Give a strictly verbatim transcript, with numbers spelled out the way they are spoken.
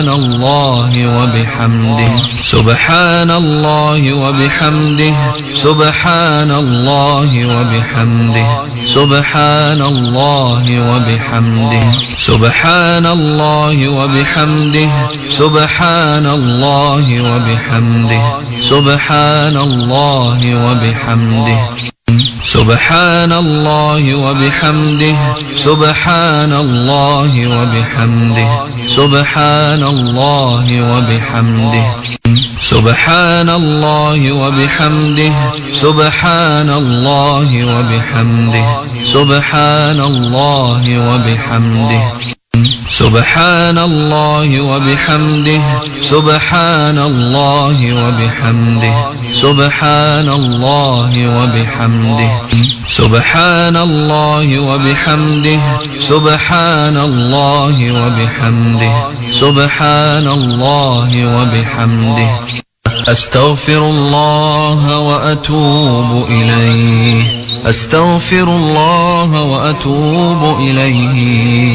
الله وبحمده سبحان الله وبحمده سبحان الله وبحمده سبحان الله وبحمده سبحان الله وبحمده سبحان الله وبحمده سبحان الله وبحمده سبحان الله وبحمده سبحان الله وبحمده سبحان الله وبحمده سبحان الله وبحمده سبحان الله وبحمده سبحان الله وبحمده سبحان الله وبحمده سبحان الله وبحمده سبحان الله وبحمده سبحان الله وبحمده سبحان الله وبحمده سبحان الله وبحمده أستغفر الله وأتوب إليه أستغفر الله وأتوب إليه